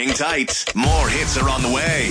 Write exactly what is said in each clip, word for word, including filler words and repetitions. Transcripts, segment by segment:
Hang tight. More hits are on the way.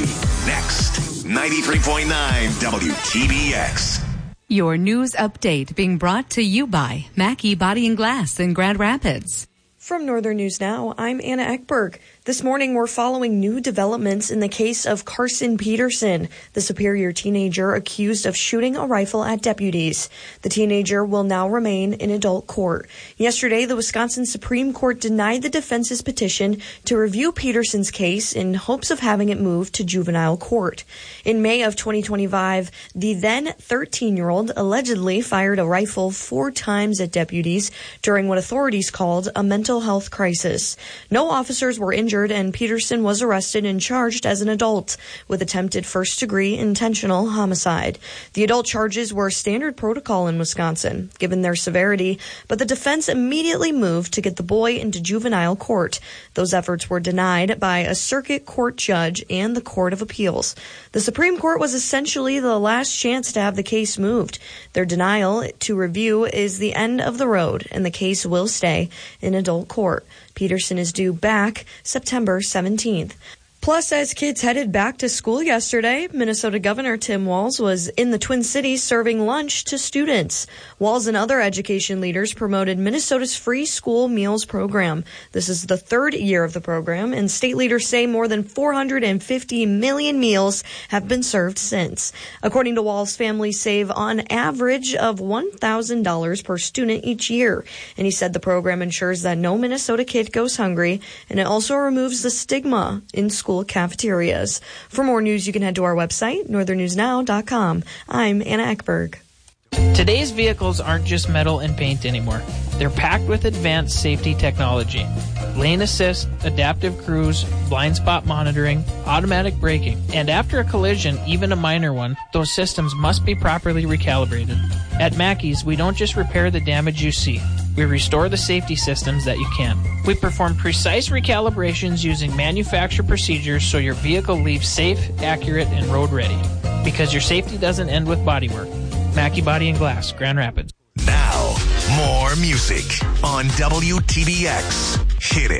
Next, ninety-three point nine W T B X. Your news update being brought to you by Mackey Body and Glass in Grand Rapids. From Northern News Now, I'm Anna Ekberg. This morning, we're following new developments in the case of Carson Peterson, the Superior teenager accused of shooting a rifle at deputies. The teenager will now remain in adult court. Yesterday, the Wisconsin Supreme Court denied the defense's petition to review Peterson's case in hopes of having it moved to juvenile court. In May of twenty twenty-five, the then thirteen-year-old allegedly fired a rifle four times at deputies during what authorities called a mental health crisis. No officers were injured, and Peterson was arrested and charged as an adult with attempted first-degree intentional homicide. The adult charges were standard protocol in Wisconsin, given their severity, but the defense immediately moved to get the boy into juvenile court. Those efforts were denied by a circuit court judge and the Court of Appeals. The Supreme Court was essentially the last chance to have the case moved. Their denial to review is the end of the road, and the case will stay in adult court. Peterson is due back September seventeenth. Plus, as kids headed back to school yesterday, Minnesota Governor Tim Walz was in the Twin Cities serving lunch to students. Walz and other education leaders promoted Minnesota's free school meals program. This is the third year of the program, and state leaders say more than four hundred fifty million meals have been served since. According to Walz, families save on average of one thousand dollars per student each year. And he said the program ensures that no Minnesota kid goes hungry, and it also removes the stigma in school cafeterias. For more news, you can head to our website, northern news now dot com. I'm Anna Ekberg. Today's vehicles aren't just metal and paint anymore. They're packed with advanced safety technology. Lane assist, adaptive cruise, blind spot monitoring, automatic braking, and after a collision, even a minor one, those systems must be properly recalibrated. At Mackey's, we don't just repair the damage you see. We restore the safety systems that you can't. We perform precise recalibrations using manufacturer procedures so your vehicle leaves safe, accurate, and road ready. Because your safety doesn't end with bodywork. Mackey Body and Glass, Grand Rapids. Now, more music on W T B X. Hit it.